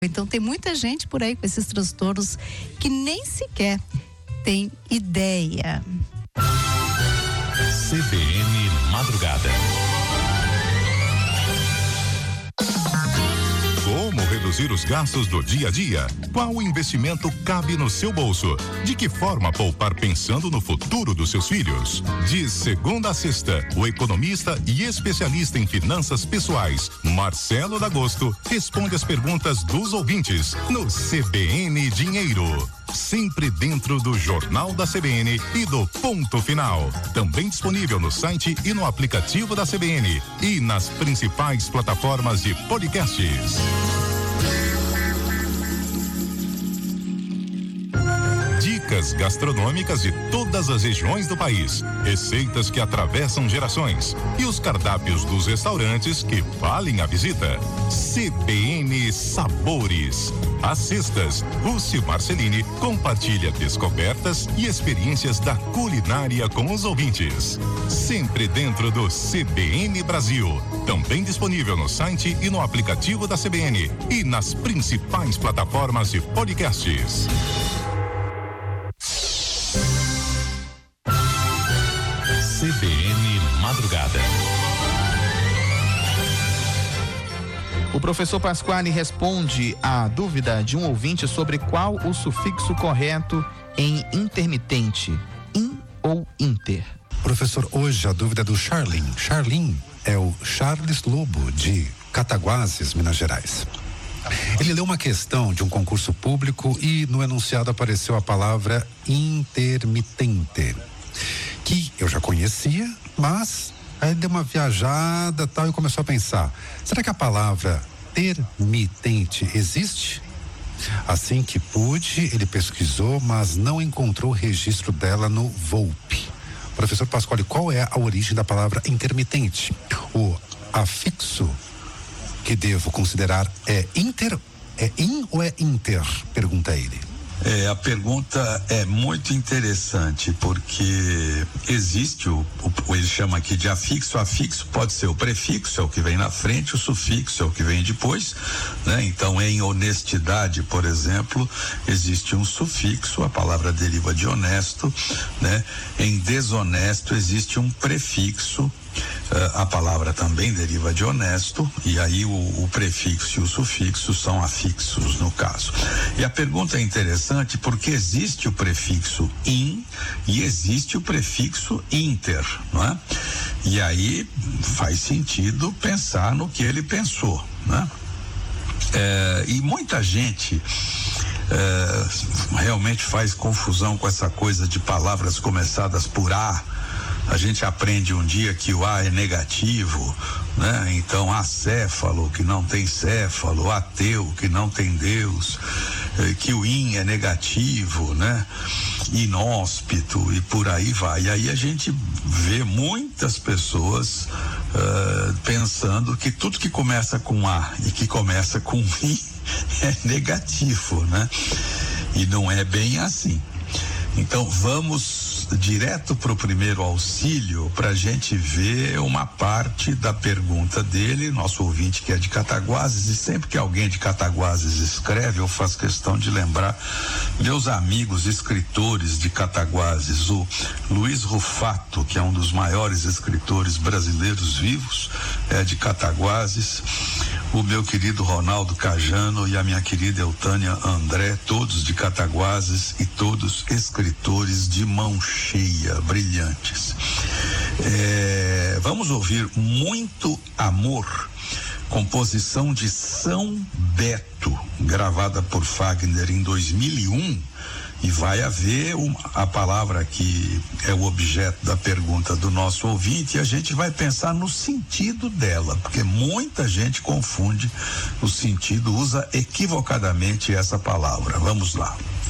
Então tem muita gente por aí com esses transtornos que nem sequer tem ideia. CBN Madrugada. Como reduzir os gastos do dia a dia? Qual investimento cabe no seu bolso? De que forma poupar pensando no futuro dos seus filhos? De segunda a sexta, o economista e especialista em finanças pessoais, Marcelo D'Agosto, responde as perguntas dos ouvintes no CBN Dinheiro. Sempre dentro do Jornal da CBN e do Ponto Final. Também disponível no site e no aplicativo da CBN e nas principais plataformas de podcasts. Dicas gastronômicas de todas as regiões do país, receitas que atravessam gerações e os cardápios dos restaurantes que valem a visita. CBN Sabores. Às sextas, Lúcio Marcelini compartilha descobertas e experiências da culinária com os ouvintes. Sempre dentro do CBN Brasil. Também disponível no site e no aplicativo da CBN e nas principais plataformas de podcasts. CBN Madrugada. O professor Pasquale responde à dúvida de um ouvinte sobre qual o sufixo correto em intermitente, in ou inter. Professor, hoje a dúvida é do Charlin. Charlin é o Charles Lobo, de Cataguases, Minas Gerais. Ele leu uma questão de um concurso público e no enunciado apareceu a palavra intermitente, que eu já conhecia, mas aí deu uma viajada tal e começou a pensar, será que a palavra termitente existe? Assim que pôde, ele pesquisou, mas não encontrou o registro dela no Volpe. Professor Pasquale, qual é a origem da palavra intermitente? O afixo que devo considerar é inter, é in ou é inter? Pergunta ele. A pergunta é muito interessante, porque existe ele chama aqui de afixo. O afixo pode ser o prefixo, é o que vem na frente, o sufixo é o que vem depois, né? Então, em honestidade, por exemplo, existe um sufixo, a palavra deriva de honesto, né? Em desonesto existe um prefixo, a palavra também deriva de honesto, e aí o prefixo e o sufixo são afixos no caso. E a pergunta é interessante porque existe o prefixo in e existe o prefixo inter, não é? E aí faz sentido pensar no que ele pensou, né? E muita gente realmente faz confusão com essa coisa de palavras começadas por A. A gente aprende um dia que o A é negativo, né? Então, acéfalo, que não tem céfalo, ateu, que não tem Deus, que o in é negativo, né? Inóspito e por aí vai. E aí a gente vê muitas pessoas pensando que tudo que começa com A e que começa com in é negativo, né? E não é bem assim. Então vamos direto para o primeiro auxílio para a gente ver uma parte da pergunta dele, nosso ouvinte que é de Cataguases, e sempre que alguém de Cataguases escreve, eu faço questão de lembrar meus amigos escritores de Cataguases, o Luiz Rufato, que é um dos maiores escritores brasileiros vivos, é de Cataguases, o meu querido Ronaldo Cajano e a minha querida Eutânia André, todos de Cataguases e todos escritores de mão cheia, brilhantes. Vamos ouvir Muito Amor, composição de São Beto, gravada por Fagner em 2001, e vai haver a palavra que é o objeto da pergunta do nosso ouvinte, e a gente vai pensar no sentido dela, porque muita gente confunde o sentido, usa equivocadamente essa palavra. Vamos lá.